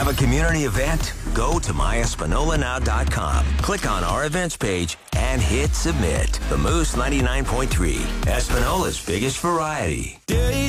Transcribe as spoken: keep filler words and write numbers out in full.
Have a community event? Go to my espanola now dot com. Click on our events page and hit submit. The Moose ninety-nine point three, Espanola's biggest variety. Days